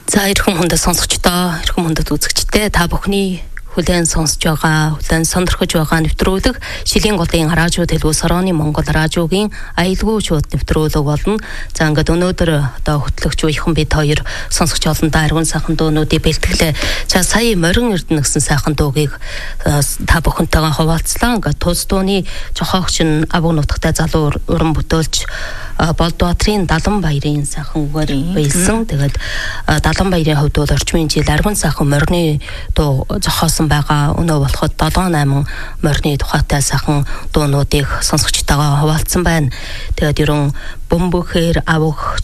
За эрхэм хүндэт сонсогчдоо, эрхэм хүндэт үзэгчдээ та бүхний хүлээн сонсож байгаа, хүлээн сонирхож байгаа нэвтрүүлэг Шилийн голын радио төлөвлөс орооны Монгол радиогийн аялгүй шууд нэвтрүүлэг болно. За ингээд өнөөдөр одоо хөтлөгч буйхан бид хоёр сонсогч олондоо аргун сайхан дуунуудыг бэлтгэлээ. За сая морин эрдэнэ гэсэн сайхан дуугийг та бүхэнтэйгээ хуваалцлаа. Ингээд тус дууны жохоогч нь Авг нутагтай залуу уран бүтээлч Болдбаатрын Далан баярын сайхан үгээр биелсэн. Тэгээд Далан баярын хувьд бол орчмын жил аргун сайхан морины дуу зохиосон байгаа. Өнөө болоход 7-8 морины тухайтай сайхан дуунуудыг сонсогчтойгоо хуваалцсан байна. Тэгээд ерөн бөмбөхээр авах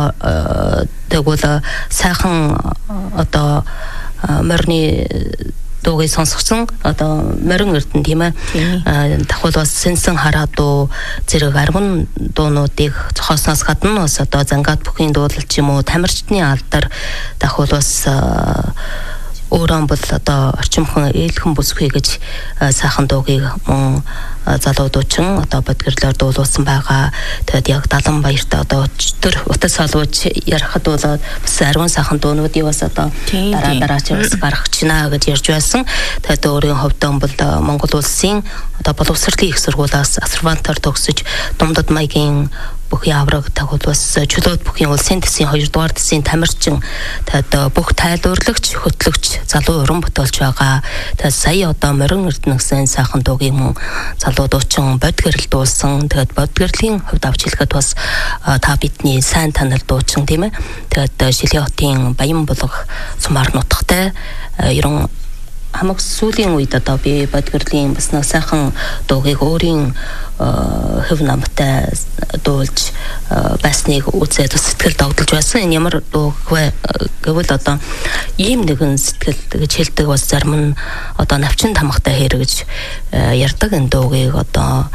тэгвэл сайхан одоо морины дуугийг сонсгосон одоо морин эрдэнэ тийм ээ давхад бас сэнсэн хараа дуу зэрэг аргун дуунуудыг зохиосноос гадна бас одоо Зангат бүхийн дуулалт юм уу тамирчдны алдар давхад бас өөрөө бол одоо орчимхон ээлхэн бүсгүй гэж сайхан дуугийг мөн залуу дуучин одоо бодгирлоор дуулуулсан байгаа. Тэгээд яг Далан баяртаа одоо өчтөр утас олууж ярахад бол бас аргун сайхан дуунуудыг бас одоо дараач бас гаргах чинаа гэж ярьж байсан. Тэгээд өөрийн хувьд бол Монгол улсын одоо боловсролын их сургуулиас ассервантаар төгсөж Думдад маягийн бүхий авраг тагуул бас чөлөөт бүхийн улсын төсвийн 2 дугаар төсвийн тамирчин тэгээд бүх тайлбарлагч хөтлөгч залуу уран бүтээлч байгаа. Тэгээд сая одоо морин эрдэнэ гэсэн сайхан дуугийн мөн залуу дуучин бодгирл дуулсан. Тэгээд бодгирлийн хувьд авч хэлэхэд бас та бидний сайн танил дуучин тийм ээ. Тэгээд Шилийн хотын Баян булга Сумаар нутагтай ерөн хамаг сүүлийн үед одоо би бодгирлийн бас нэг сайхан дуугийг өөрийн хөв намтай дуулж байсныг үзээд сэтгэл догдолж байсан. Энэ ямар дуу гэвэл одоо ийм нэгэн сэтгэл гэж хэлдэг бас зарим нь одоо навчин тамхтай хэрэг гэж ярьдаг энэ дуугийг одоо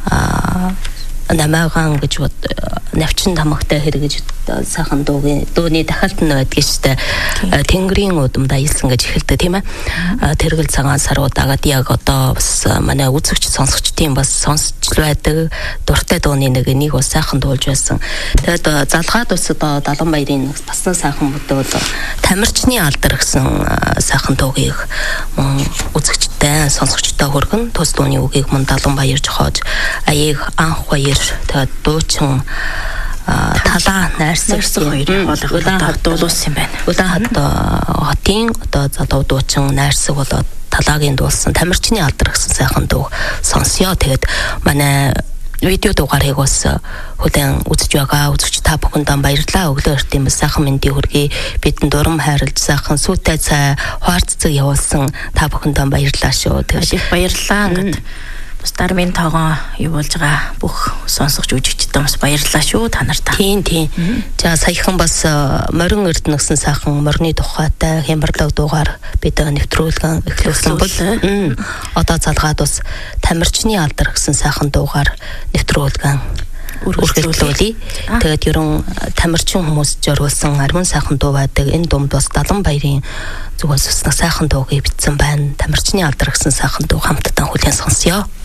намаагаан гэж навчин тамхтай хэрэг гэж сайхан дууны дахиалт нь байдаг шүү дээ. Тэнгэрийн удамд аялсан гэж эхэлдэг тийм ээ. Тэргэл цагаан сарууд агаад яг одоо бас манай үзэгч сонсогчдын бас сонсч байдаг дуртай дууны нэг бас сайхан дуулж байсан. Тэгээд залгаад бас одоо Далан баярын бас сайхан бүтээл тамирчны алдар гэсэн сайхан дуугийг үзэгчтэй сонсогчтой хүргэн тус дууны үгийг мөн Далан баяр жохоож аяыг анх баяр тэгээд дуучин талаа найрсаг хоёрын хоолойг дуулуулсан юм байна. Улаан хотын одоо залуу дуучин найрсаг болоод талаагийн дуулсан тамирчны алдар гэсэн сайхан дуу сонсё. Тэгээд манай видео дугаарыг бас хүлээн үзэж байгаа үзэгч та бүхэндээ баярлалаа. Өглөө эртний сайхан мэндийг хүргэе. Бидэнд урам хайрлаж сайхан сүйтэй цай хуарццэг явуулсан та бүхэндээ баярлалаа шүү. Тэгээд баярлалаа гэд бас дармын тоогоо юу болж байгаа бүх сонсогч үзэгчдээ бас баярлалаа шүү та нартай. Тийм. За саяхан бас морин эрдэнэ гэсэн сайхан морины тухайтай хямбарлаг дуугаар бид нэвтрүүлгэн эхлүүлсэн бол одоо залгаад бас тамирчны алдар гэсэн сайхан дуугаар нэвтрүүлгэн үргэлжлүүлээ. Тэгээд ерөн тамирчин хүмүүс зориулсан аргун сайхан дуу байдаг. Энэ дунд бас Далан баярын зүгээс бас сайхан дуугийг бичсэн байна. Тамирчны алдар гэсэн сайхан дуу хамтдаа хүлээн сонсё.